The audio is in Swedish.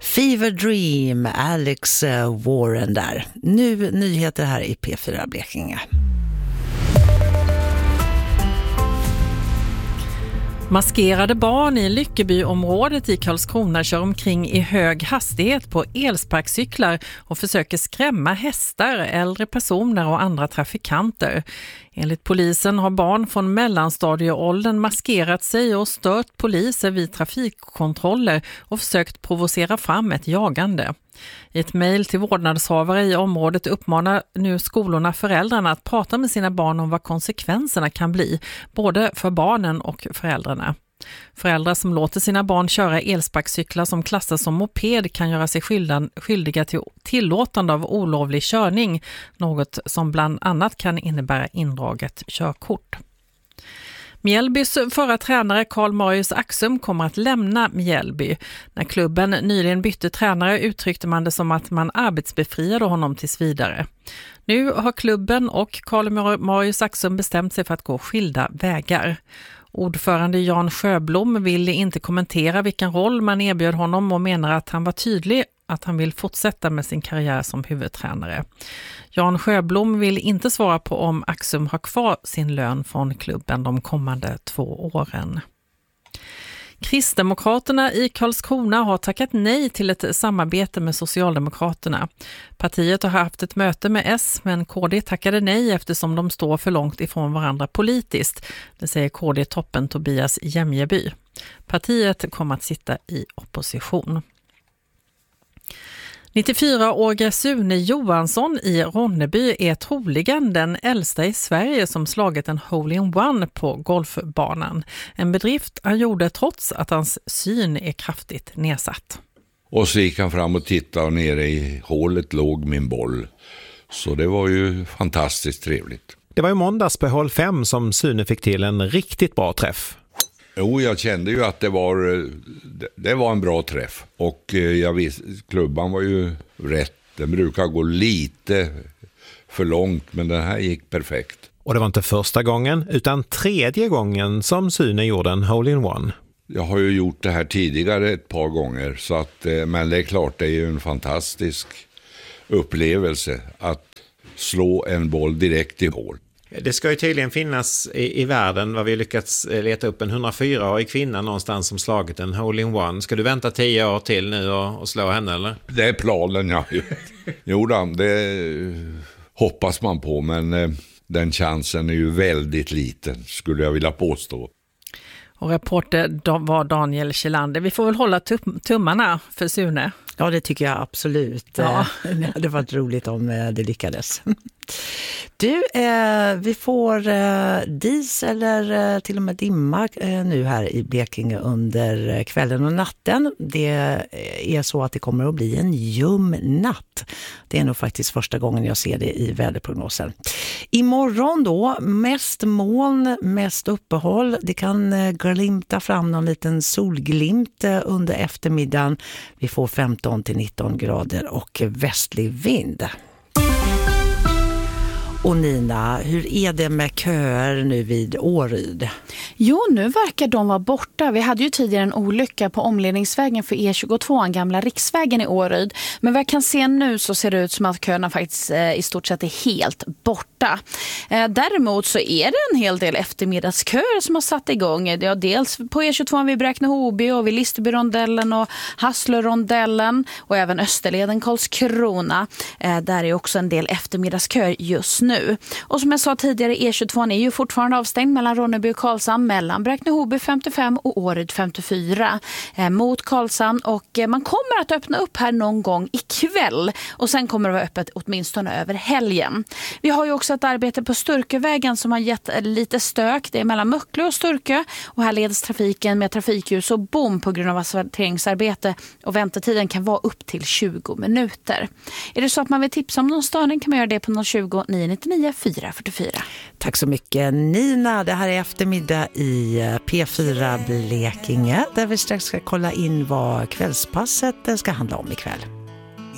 Fever Dream, Alex Warren där. Nu nyheter här i P4 Blekinge. Maskerade barn i Lyckebyområdet i Karlskrona kör omkring i hög hastighet på elsparkcyklar och försöker skrämma hästar, äldre personer och andra trafikanter. Enligt polisen har barn från mellanstadieåldern maskerat sig och stört poliser vid trafikkontroller och försökt provocera fram ett jagande. I ett mejl till vårdnadshavare i området uppmanar nu skolorna föräldrarna att prata med sina barn om vad konsekvenserna kan bli, både för barnen och föräldrarna. Föräldrar som låter sina barn köra elsparkcyklar som klassas som moped kan göra sig skyldiga till tillåtande av olovlig körning, något som bland annat kan innebära indraget körkort. Mjällbys förra tränare Carl Marius Axum kommer att lämna Mjällby. När klubben nyligen bytte tränare uttryckte man det som att man arbetsbefriade honom tills vidare. Nu har klubben och Carl Marius Axum bestämt sig för att gå skilda vägar. Ordförande Jan Sjöblom ville inte kommentera vilken roll man erbjöd honom och menar att han var tydlig att han vill fortsätta med sin karriär som huvudtränare. Jan Sjöblom vill inte svara på om Axum har kvar sin lön från klubben de kommande 2 åren. Kristdemokraterna i Karlskrona har tackat nej till ett samarbete med Socialdemokraterna. Partiet har haft ett möte med S, men KD tackade nej eftersom de står för långt ifrån varandra politiskt. Det säger KD-toppen Tobias Jämjeby. Partiet kommer att sitta i opposition. 94-åriga Sune Johansson i Ronneby är troligen den äldsta i Sverige som slagit en hole-in-one på golfbanan. En bedrift han gjorde trots att hans syn är kraftigt nedsatt. Och så gick han fram och tittade och nere i hålet låg min boll. Så det var ju fantastiskt trevligt. Det var ju måndags på hål 5 som Sune fick till en riktigt bra träff. Jo, jag kände ju att det var en bra träff. Och jag visste, klubban var ju rätt. Den brukar gå lite för långt, men den här gick perfekt. Och det var inte första gången, utan 3:e gången som Sune gjorde en hole-in-one. Jag har ju gjort det här tidigare ett par gånger. Så att, men det är klart, det är ju en fantastisk upplevelse att slå en boll direkt i hål. Det ska ju tydligen finnas i världen vad vi lyckats leta upp en 104-årig kvinna någonstans som slagit en hole-in-one. Ska du vänta 10 år till nu och slå henne eller? Det är planen, ja. Jo då, det hoppas man på, men den chansen är ju väldigt liten, skulle jag vilja påstå. Och reporter var Daniel Kjellander. Vi får väl hålla tummarna för Sune. Ja, det tycker jag absolut. Ja. Det hade varit roligt om det lyckades. Du, vi får dis eller till och med dimma nu här i Blekinge under kvällen och natten. Det är så att det kommer att bli en ljum natt. Det är nog faktiskt första gången jag ser det i väderprognosen. Imorgon då, mest moln, mest uppehåll. Det kan glimta fram någon liten solglimt under eftermiddagen. Vi får 15-19 grader och västlig vind. Och Nina, hur är det med köer nu vid Åryd? Jo, nu verkar de vara borta. Vi hade ju tidigare en olycka på omledningsvägen för E22, gamla riksvägen i Åryd. Men vad jag kan se nu så ser det ut som att köerna faktiskt i stort sett är helt borta. Däremot så är det en hel del eftermiddagsköer som har satt igång. Ja, dels på E22 vid Bräkne-Hoby och vid Listerby-rondellen och Hasslö-rondellen och även Österleden Karlskrona. Där är också en del eftermiddagsköer just nu. Och som jag sa tidigare, E22 är ju fortfarande avstängd mellan Ronneby och Karlshamn, mellan Bräkne-Hoby 55 och Åryd 54 mot Karlshamn, och man kommer att öppna upp här någon gång ikväll och sen kommer det vara öppet åtminstone över helgen. Vi har ju också ett arbete på Sturkövägen som har gett lite stök. Det är mellan Möcklö och Sturkö och här leds trafiken med trafikljus och bom på grund av asfalteringsarbete och väntetiden kan vara upp till 20 minuter. Är det så att man vill tipsa om någon störning kan man göra det på 020 999 444. Tack så mycket Nina. Det här är eftermiddag i P4 Blekinge där vi strax ska kolla in vad kvällspasset ska handla om ikväll.